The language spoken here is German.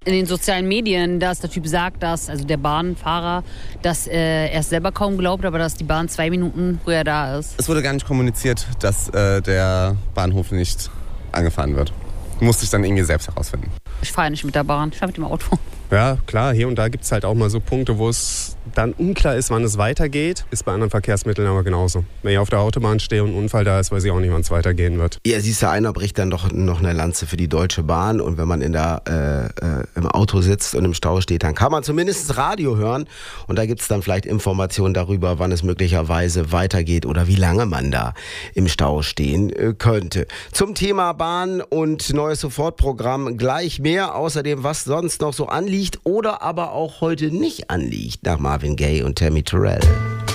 in den sozialen Medien, dass der Typ sagt, also der Bahnfahrer, dass er es selber kaum glaubt, aber dass die Bahn 2 Minuten früher da ist. Es wurde gar nicht kommuniziert, dass der Bahnhof nicht angefahren wird. Musste ich dann irgendwie selbst herausfinden. Ich fahre nicht mit der Bahn, ich fahre mit dem Auto. Ja, klar, hier und da gibt es halt auch mal so Punkte, wo es dann unklar ist, wann es weitergeht. Ist bei anderen Verkehrsmitteln aber genauso. Wenn ich auf der Autobahn stehe und ein Unfall da ist, weiß ich auch nicht, wann es weitergehen wird. Ja, siehst du, einer bricht dann doch noch eine Lanze für die Deutsche Bahn. Und wenn man im Auto sitzt und im Stau steht, dann kann man zumindest Radio hören. Und da gibt es dann vielleicht Informationen darüber, wann es möglicherweise weitergeht oder wie lange man da im Stau stehen könnte. Zum Thema Bahn und neues Sofortprogramm gleich mehr. Außerdem, was sonst noch so anliegt oder aber auch heute nicht anliegt, nach Marvin Gaye und Tammy Terrell.